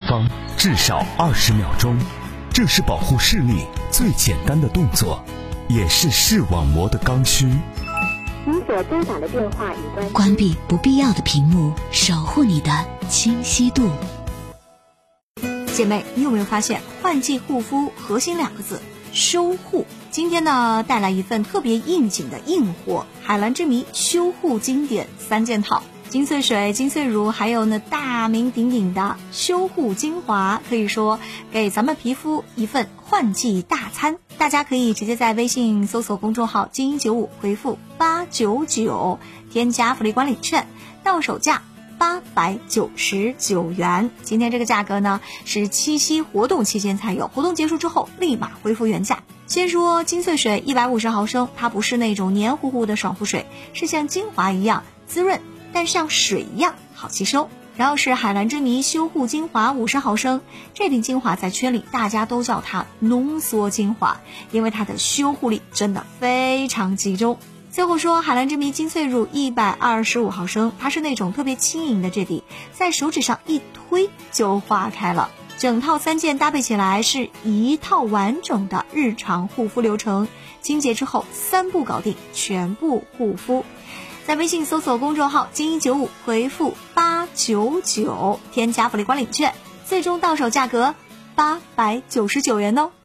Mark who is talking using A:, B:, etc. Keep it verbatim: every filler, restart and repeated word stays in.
A: 方至少二十秒钟。这是保护视力最简单的动作，也是视网膜的刚需。
B: 您所拨打的电话已关
C: 关闭不必要的屏幕，守护你的清晰度。
D: 姐妹，你有没有发现换季护肤核心两个字修护？今天呢带来一份特别应景的硬货，海蓝之谜修护经典三件套，金穗水、金穗乳，还有呢大名鼎鼎的修护精华，可以说给咱们皮肤一份换季大餐。大家可以直接在微信搜索公众号精英九五，回复八九九，添加福利管理券，到手价八百九十九元。今天这个价格呢是七夕活动期间才有，活动结束之后立马恢复原价。先说金穗水一百五十毫升，它不是那种黏糊糊的爽肤水，是像精华一样滋润，但像水一样好吸收。然后是海蓝之谜修护精华五十毫升，这瓶精华在圈里大家都叫它浓缩精华，因为它的修护力真的非常集中。最后说海蓝之谜金穗乳一百二十五毫升，它是那种特别轻盈的质地，在手指上一推就化开了。整套三件搭配起来是一套完整的日常护肤流程，清洁之后三步搞定全部护肤。在微信搜索公众号精英九五，回复八九九，添加福利管理券，最终到手价格八百九十九元哦。